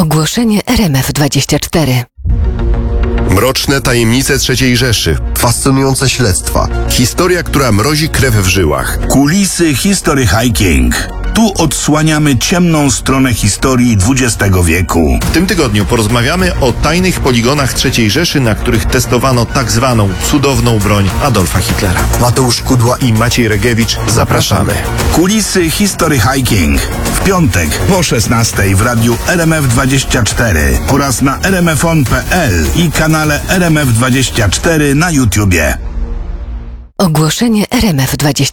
Ogłoszenie RMF24. Mroczne tajemnice III Rzeszy. Fascynujące śledztwa. Historia, która mrozi krew w żyłach. Kulisy History Hiking. Tu odsłaniamy ciemną stronę historii XX wieku. W tym tygodniu porozmawiamy o tajnych poligonach III Rzeszy, na których testowano tak zwaną cudowną broń Adolfa Hitlera. Mateusz Kudła I Maciej Regiewicz, zapraszamy. Kulisy History Hiking. W piątek po 16:00 w radiu RMF24 oraz na rmfon.pl i kanale RMF24 na YouTubie. Ogłoszenie RMF24.